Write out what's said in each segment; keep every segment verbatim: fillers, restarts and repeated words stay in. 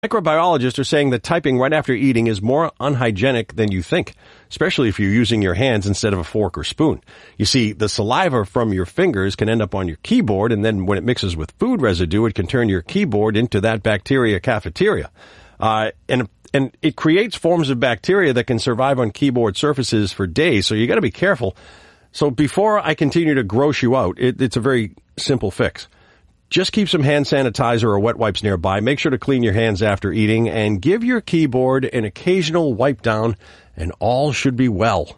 Microbiologists are saying that typing right after eating is more unhygienic than you think, especially if you're using your hands instead of a fork or spoon. You see, the saliva from your fingers can end up on your keyboard, and then when it mixes with food residue, it can turn your keyboard into that bacteria cafeteria. Uh, and and it creates forms of bacteria that can survive on keyboard surfaces for days, so you got to be careful. So before I continue to gross you out, it, it's a very simple fix. Just keep some hand sanitizer or wet wipes nearby. Make sure to clean your hands after eating and give your keyboard an occasional wipe down, and all should be well.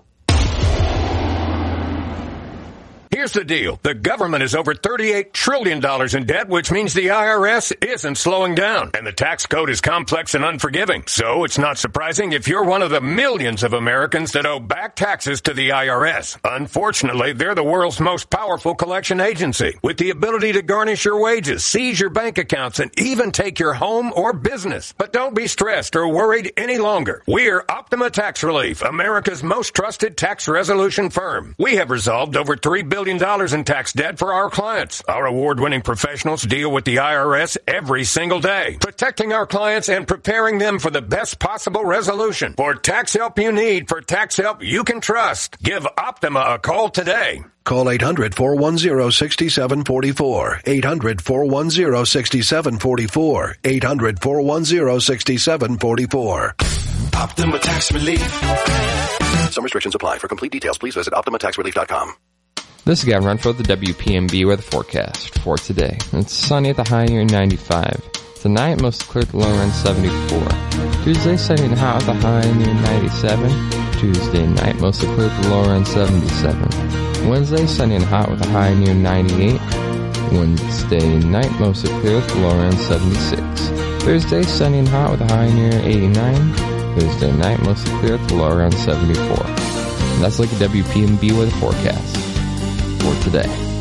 Here's the deal. The government is over thirty-eight trillion dollars in debt, which means the I R S isn't slowing down. And the tax code is complex and unforgiving. So it's not surprising if you're one of the millions of Americans that owe back taxes to the I R S. Unfortunately, they're the world's most powerful collection agency, with the ability to garnish your wages, seize your bank accounts, and even take your home or business. But don't be stressed or worried any longer. We're Optima Tax Relief, America's most trusted tax resolution firm. We have resolved over three billion dollars in tax debt for our clients. Our award-winning professionals deal with the I R S every single day, protecting our clients and preparing them for the best possible resolution. For tax help you need, for tax help you can trust, give Optima a call today. Call eight hundred, four one zero, six seven four four. eight hundred, four one zero, six seven four four. eight hundred, four one zero, six seven four four. Optima Tax Relief. Some restrictions apply. For complete details, please visit optima tax relief dot com. This is Gavin Renfro, the W P M B weather forecast for today. It's sunny at the high near ninety-five. Tonight, most clear at the low around seventy-four. Tuesday, sunny and hot with a high near ninety-seven. Tuesday night, mostly clear at the low around seventy-seven. Wednesday, sunny and hot with a high near ninety-eight. Wednesday night, mostly clear with the low around seventy-six. Thursday, sunny and hot with a high near eighty-nine. Thursday night, mostly clear with the low around seventy-four. And that's like a W P M B weather forecast for today.